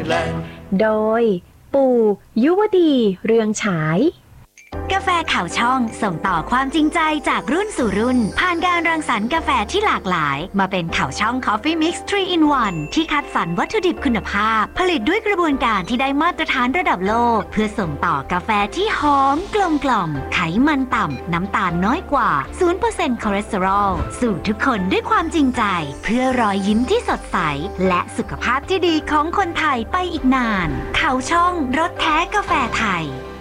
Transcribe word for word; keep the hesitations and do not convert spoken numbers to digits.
Thailand โดยปู่ยุวดีเรืองฉายกาแฟข่าวช่องส่งต่อความจริงใจจากรุ่นสู่รุ่นผ่านการรังสรรค์กาแฟที่หลากหลายมาเป็นข่าวช่อง Coffee Mix ทรี in วัน ที่คัดสรรวัตถุดิบคุณภาพผลิตด้วยกระบวนการที่ได้มาตรฐานระดับโลกเพื่อส่งต่อกาแฟที่หอมกลมกล่อมไขมันต่ำน้ำตาลน้อยกว่า ศูนย์เปอร์เซ็นต์ คอเลสเตอรอลสู่ทุกคนด้วยความจริงใจเพื่อรอยยิ้มที่สดใสและสุขภาพที่ดีของคนไทยไปอีกนานข่าวช่องรสแท้กาแฟไทย